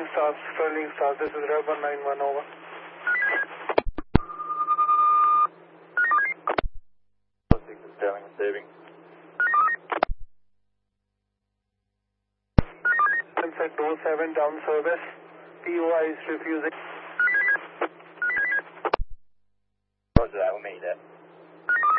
Sterling Stars, this is Red 191 over. Sterling saving. Set 27 down service, POI is refusing. Roger that, we'll meet you there.